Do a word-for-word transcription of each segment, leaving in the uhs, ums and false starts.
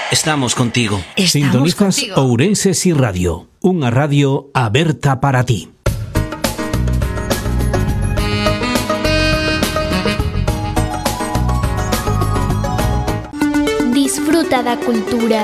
Estamos contigo. Estamos Sintonizas contigo. Ourense Si Radio, unha radio aberta para ti. Disfruta da cultura.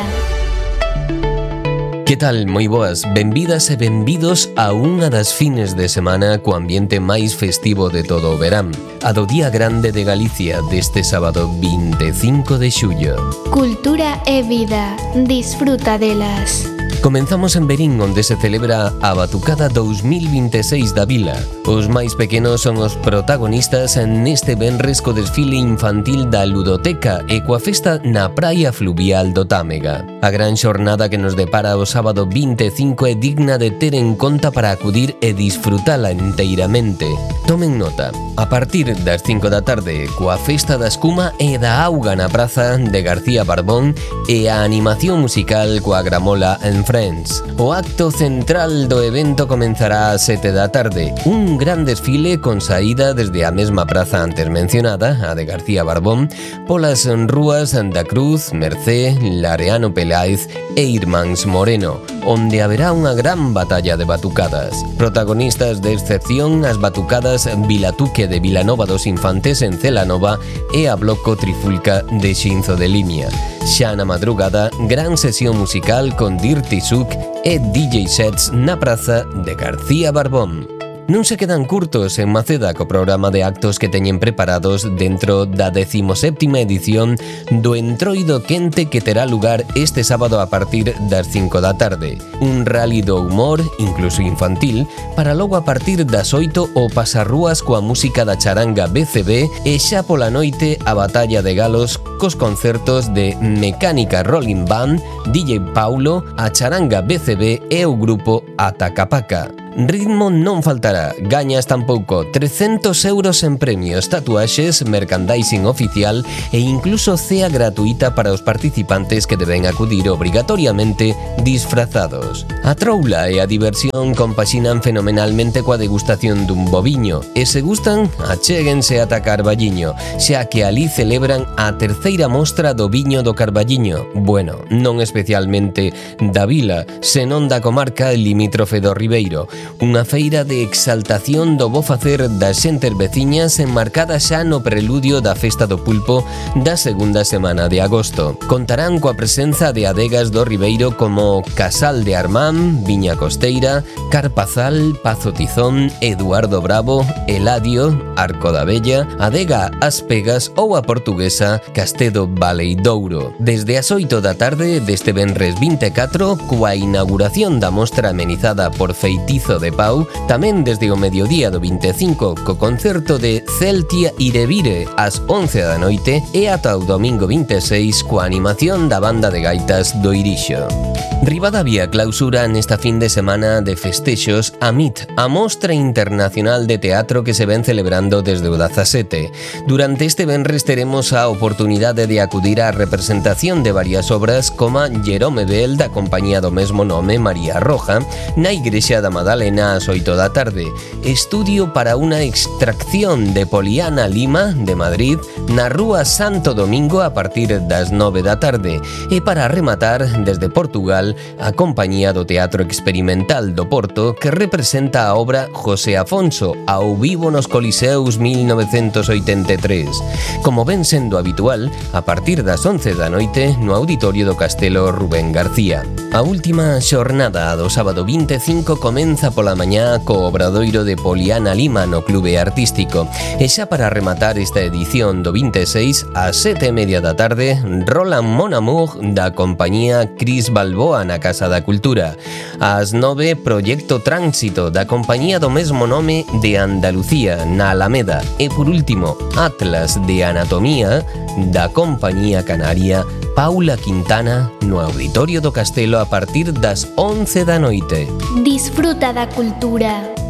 Que tal? Moi boas, benvidas e benvidos a unha das fines de semana co ambiente máis festivo de todo o verán, a do Día Grande de Galicia deste sábado vinte e cinco de xullo. Cultura e vida. Disfruta delas. Comenzamos en Verín, onde se celebra a Batucada dous mil vinte e seis da Vila. Os máis pequenos son os protagonistas neste venres co desfile infantil da Ludoteca e coa festa na praia fluvial do Támega. A gran xornada que nos depara o sábado vinte e cinco é digna de ter en conta para acudir e disfrutala enteiramente. Tomen nota, a partir das cinco da tarde, coa festa da escuma e da auga na praza de García Barbón e a animación musical coa gramola en Friends. O acto central do evento comenzará ás sete da tarde, un gran desfile con saída desde a mesma praza antes mencionada, a de García Barbón, polas rúas da Cruz, Mercé, Lareano Peláez e Irmáns Moreno, onde haberá unha gran batalla de batucadas. Protagonistas de excepción as batucadas Vilatuque de Vilanova dos Infantes en Celanova e a Bloco Trifulca de Xinzo de Limia. Xa na madrugada, gran sesión musical con Dirty Souk e D J sets na praza de García Barbón. Non se quedan curtos en Maceda co programa de actos que teñen preparados dentro da decimoséptima edición do Entroido Quente que terá lugar este sábado a partir das cinco da tarde. Un rally do humor, incluso infantil, para logo a partir das oito o pasarrúas coa música da charanga B C B e xa pola noite a batalla de galos cos concertos de Mecánica Rolling Band, D J Paulo, a charanga B C B e o grupo Atacapaca. Ritmo non faltará, gañas tampouco trescentos euros en premios, tatuaxes, merchandising oficial e incluso cea gratuita para os participantes que deben acudir obrigatoriamente disfrazados. A troula e a diversión compaxinan fenomenalmente coa degustación dun boviño e se gustan, achéguense ata Carballiño, xa que ali celebran a terceira mostra do viño do Carballiño, bueno, non especialmente da vila, senón da comarca limítrofe do Ribeiro. Unha feira de exaltación do bo facer das xentes veciñas enmarcada xa no preludio da Festa do Pulpo da segunda semana de agosto. Contarán coa presenza de adegas do Ribeiro como Casal de Armán, Viña Costeira, Carpazal, Pazo Tizón, Eduardo Bravo, Eladio, Arco da Bella, Adega As Pegas ou a portuguesa Castedo Baleidouro. Desde as oito da tarde deste venres vinte e catro, coa inauguración da mostra amenizada por Feitizo de Pau, tamén desde o mediodía do vinte e cinco co concerto de Celtia Irevire ás once da noite e ata o domingo vinte e seis coa animación da banda de gaitas do Irixo. Ribadavia clausura nesta fin de semana de festexos a M I T, a Mostra Internacional de Teatro que se ven celebrando desde o dezasete. Durante este venres teremos a oportunidade de acudir á representación de varias obras como Jerome Bell da compañía do mesmo nome María Roja na Igrexa da Madalena ás oito da tarde, estudio para unha extracción de Poliana Lima de Madrid na Rúa Santo Domingo a partir das nove da tarde e para rematar desde Portugal a compañía do Teatro Experimental do Porto que representa a obra José Afonso ao vivo nos Coliseus mil novecentos oitenta e tres. Como ven sendo habitual, a partir das once da noite no Auditorio do Castelo Rubén García. A última xornada do sábado vinte e cinco comeza pola mañá co obradoiro de Poliana Lima no Clube Artístico e xa para rematar esta edición do vinte e seis ás sete e media da tarde Roland Mon Amour da compañía Cris Balboa na Casa da Cultura. Ás nove Proyecto Tránsito da compañía do mesmo nome de Andalucía na Alameda e por último Atlas de Anatomía da compañía canaria Paula Quintana no Auditorio do Castelo a partir das once da noite. Disfruta da cultura.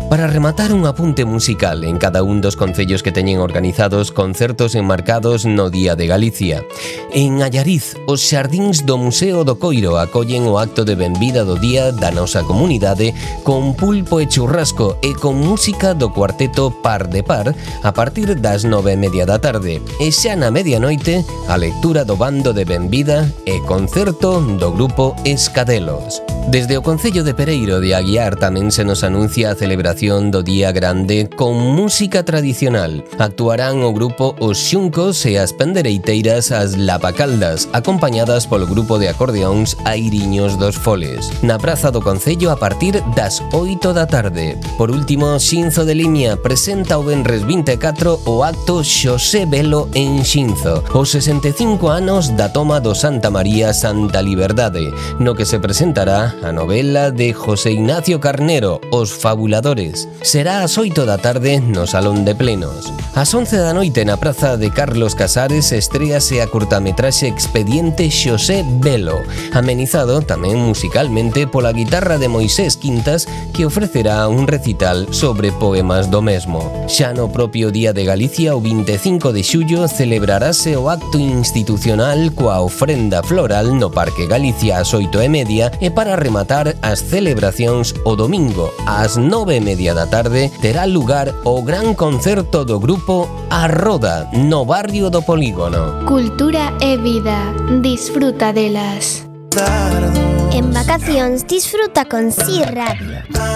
Para rematar, un apunte musical en cada un dos concellos que teñen organizados concertos enmarcados no Día de Galicia. En Allariz, os xardíns do Museo do Coiro acollen o acto de benvida do día da nosa comunidade con pulpo e churrasco e con música do cuarteto Par de Par a partir das nove e media da tarde. E xa na medianoite, a lectura do bando de benvida e concerto do grupo Escadelos. Desde o Concello de Pereiro de Aguiar tamén se nos anuncia a celebración do Día Grande con música tradicional. Actuarán o grupo Os Xuncos e as pendereiteiras as Lapacaldas, acompañadas polo grupo de acordeóns Airiños dos Foles, na Praza do Concello a partir das oito da tarde. Por último, Xinzo de Limia presenta o venres vinte e catro o acto Xosé Velo en Xinzo, os sesenta e cinco anos da toma do Santa María Santa Liberdade, no que se presentará a novela de José Ignacio Carnero, Os Fabuladores. Será ás oito da tarde no Salón de Plenos. Ás once da noite na Praza de Carlos Casares estréase a curtametraxe Expediente Xosé Velo, amenizado tamén musicalmente pola guitarra de Moisés Quintas, que ofrecerá un recital sobre poemas do mesmo. Xa no propio Día de Galicia, o vinte e cinco de xullo, celebrarase o acto institucional coa ofrenda floral no Parque Galicia ás oito e media e para rematar as celebracións o domingo ás nove e media da tarde terá lugar o gran concerto do grupo A Roda no barrio do Polígono. Cultura e vida, disfruta delas. En vacacións disfruta con Si Radio.